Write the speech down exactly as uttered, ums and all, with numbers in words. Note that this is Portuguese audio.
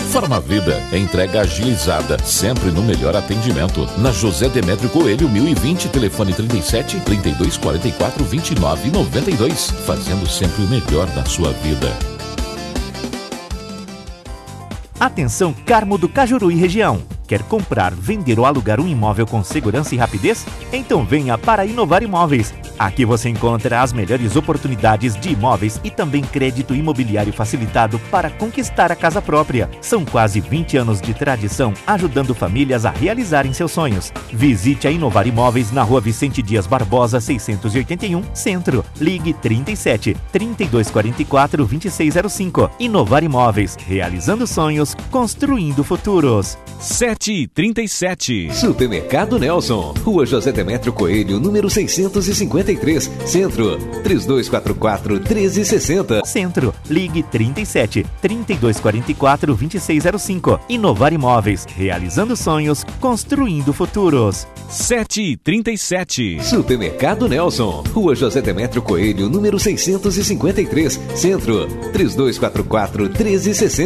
Farmavida, entrega agilizada, sempre no melhor atendimento. Na José Demétrio Coelho, mil e vinte, telefone trinta e sete, trinta e dois, quarenta e quatro, vinte e nove, noventa e dois. Fazendo sempre o melhor da sua vida. Atenção, Carmo do Cajuru e região. Quer comprar, vender ou alugar um imóvel com segurança e rapidez? Então venha para Inovar Imóveis. Aqui você encontra as melhores oportunidades de imóveis e também crédito imobiliário facilitado para conquistar a casa própria. São quase vinte anos de tradição ajudando famílias a realizarem seus sonhos. Visite a Inovar Imóveis na Rua Vicente Dias Barbosa, seiscentos e oitenta e um, Centro. Ligue trinta e sete, trinta e dois, quarenta e quatro, vinte e seis zero cinco. Inovar Imóveis, realizando sonhos, construindo futuros. sete e trinta e sete. Supermercado Nelson, Rua José Demétrio Coelho, número seiscentos e cinquenta e três, Centro. Três dois quatro quatro, um três seis zero. Centro. Ligue trinta e sete, trinta e dois, quarenta e quatro, vinte e seis zero cinco. Inovar Imóveis, realizando sonhos, construindo futuros. sete e trinta e sete. Supermercado Nelson, Rua José Demétrio Coelho, número seiscentos e cinquenta e três, Centro. Três dois quatro quatro, um três seis zero.